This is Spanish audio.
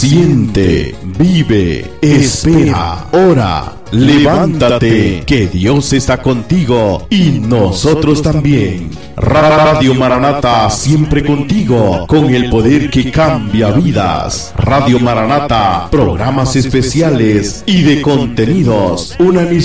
Siente, vive, espera, ora. Levántate, que Dios está contigo y nosotros también. Radio Maranata, siempre contigo, con el poder que cambia vidas. Radio Maranata, programas especiales y de contenidos. Una